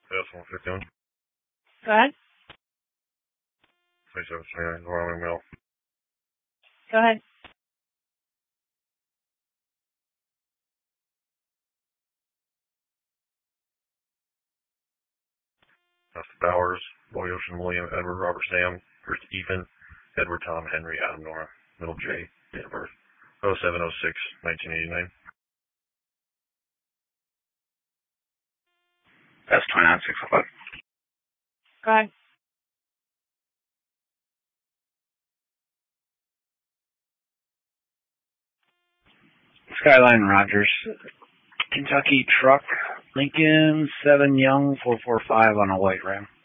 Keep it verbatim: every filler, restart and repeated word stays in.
Yes, one fifty-one. Go ahead. twenty-seven twenty-nine, Wyoming Mill. Go ahead. That's Bowers, Boy Ocean William, Edward Robert Sam, first Ethan, Edward Tom Henry Adam Nora, middle J, date of birth, oh seven oh six nineteen eighty-nine. That's twenty-nine six oh five. Go ahead. Skyline Rogers, Kentucky truck, Lincoln seven Young four four five on a white Ram.